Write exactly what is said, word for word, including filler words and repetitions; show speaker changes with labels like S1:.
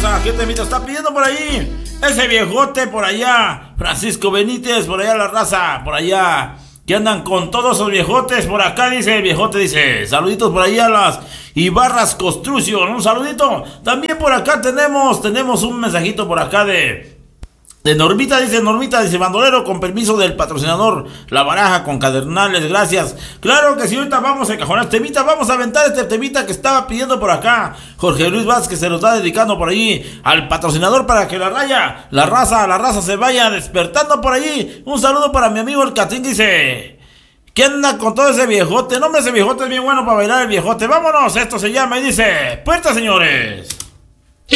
S1: raza, ¿qué temita está pidiendo por ahí? Ese viejote por allá, Francisco Benítez, por allá la raza, por allá, que andan con todos esos viejotes. Por acá dice el viejote, dice, saluditos por allá a las Ibarras Construction, un saludito. También por acá tenemos, tenemos un mensajito por acá de... De Normita, dice Normita, dice bandolero, con permiso del patrocinador La Baraja con Cadernales, gracias. Claro que sí, ahorita vamos a encajonar este temita, vamos a aventar este temita que estaba pidiendo por acá Jorge Luis Vázquez, se lo está dedicando por ahí al patrocinador para que la raya, la raza, la raza se vaya despertando por allí. Un saludo para mi amigo el Catrín, dice, ¿qué anda con todo ese viejote? No, hombre, ese viejote es bien bueno para bailar el viejote. Vámonos, esto se llama y dice, puerta, señores.